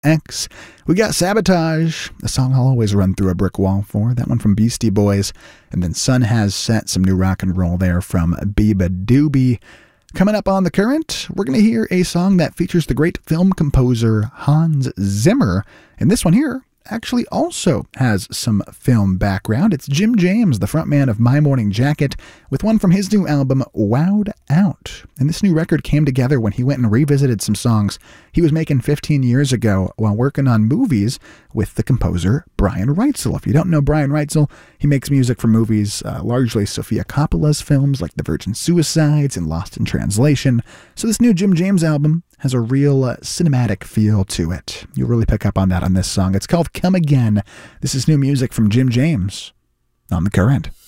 X. We got Sabotage, a song I'll always run through a brick wall for, that one from Beastie Boys. And then Sun Has Set, some new rock and roll there from Beabadoobee. Coming up on The Current, we're going to hear a song that features the great film composer Hans Zimmer. And this one here actually also has some film background. It's Jim James, the frontman of My Morning Jacket, with one from his new album, Wowed Out. And this new record came together when he went and revisited some songs he was making 15 years ago while working on movies with the composer Brian Reitzel. If you don't know Brian Reitzel, he makes music for movies, largely Sofia Coppola's films like The Virgin Suicides and Lost in Translation. So this new Jim James album has a real cinematic feel to it. You'll really pick up on that on this song. It's called Come Again. This is new music from Jim James on The Current.